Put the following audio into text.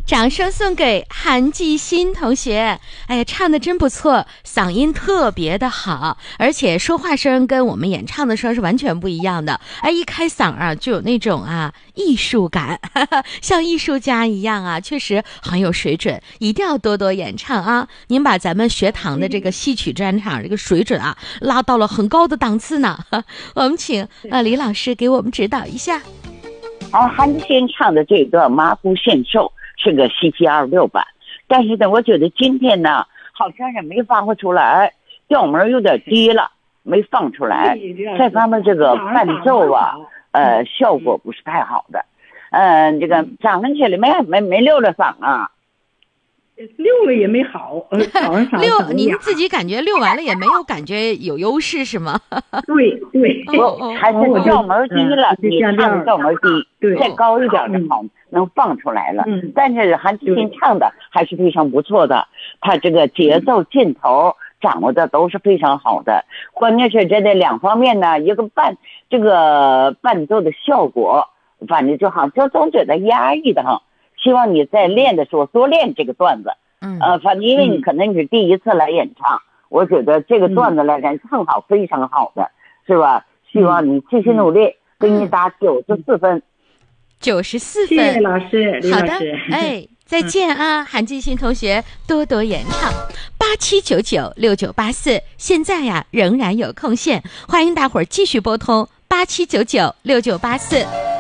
掌声送给韩继新同学。哎呀，唱的真不错，嗓音特别的好，而且说话声跟我们演唱的声是完全不一样的。哎，一开嗓啊，就有那种艺术感，像艺术家一样啊，确实很有水准，一定要多多演唱啊！您把咱们学堂的这个戏曲专场这个水准啊，拉到了很高的档次呢。我们请李老师给我们指导一下。 韩继新唱的这个《麻姑献寿》是个7726版，但是呢，我觉得今天呢，好像是没发挥出来，调门有点低了，没放出来。再加上这个伴奏效果不是太好的。这个早上起来没溜了嗓啊。 溜了也没好， 溜您自己感觉溜完了也没有感觉有优势是吗？ 对， 还是调门低了，你唱调门低，再高一点的好，能放出来了。但是韩继新唱的还是非常不错的，他这个节奏劲头掌握的都是非常好的。关键是这两方面呢，一个伴奏的效果，反正就好像总觉得压抑的哈。希望你在练的时候多练这个段子，反正因为你可能你是第一次来演唱，我觉得这个段子来讲唱好非常好的，是吧？希望你继续努力，给你打94分。 94分， 谢谢老师，李老师。 好的，哎，再见啊，韩继新同学，多多演唱。87996984，现在呀仍然有空线，欢迎大伙儿继续拨通87996984。